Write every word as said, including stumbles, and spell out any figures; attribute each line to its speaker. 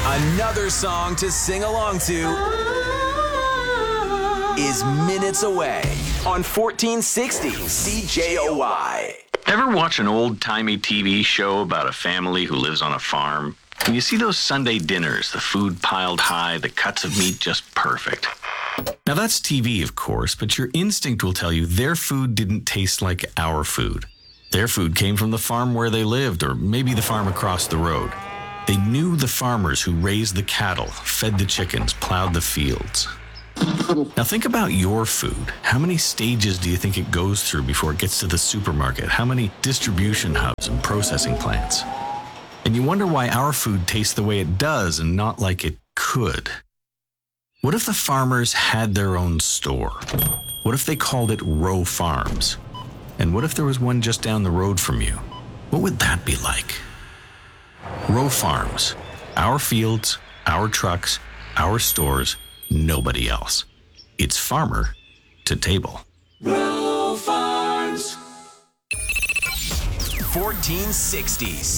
Speaker 1: Another song to sing along to is Minutes Away on fourteen sixty C J O Y.
Speaker 2: Ever watch an old-timey T V show about a family who lives on a farm? And you see those Sunday dinners, the food piled high, the cuts of meat just perfect. Now that's T V, of course, but your instinct will tell you their food didn't taste like our food. Their food came from the farm where they lived, or maybe the farm across the road. They knew the farmers who raised the cattle, fed the chickens, plowed the fields. Now think about your food. How many stages do you think it goes through before it gets to the supermarket? How many distribution hubs and processing plants? And you wonder why our food tastes the way it does and not like it could. What if the farmers had their own store? What if they called it Row Farms? And what if there was one just down the road from you? What would that be like? Row Farms. Our fields, our trucks, our stores, nobody else. It's farmer to table.
Speaker 1: Row Farms. fourteen sixty